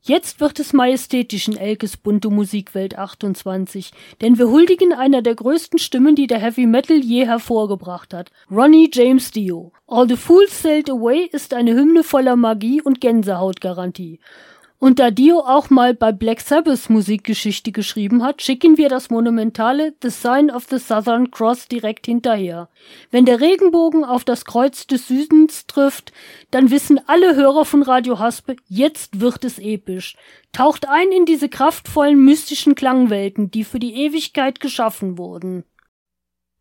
Jetzt wird es majestätisch in Elkes bunte Musikwelt 28, denn wir huldigen einer der größten Stimmen, die der Heavy Metal je hervorgebracht hat, Ronnie James Dio. All the Fools Sailed Away ist eine Hymne voller Magie und Gänsehautgarantie. Und da Dio auch mal bei Black Sabbath Musikgeschichte geschrieben hat, schicken wir das monumentale The Sign of the Southern Cross direkt hinterher. Wenn der Regenbogen auf das Kreuz des Südens trifft, dann wissen alle Hörer von Radio Haspe, jetzt wird es episch. Taucht ein in diese kraftvollen, mystischen Klangwelten, die für die Ewigkeit geschaffen wurden.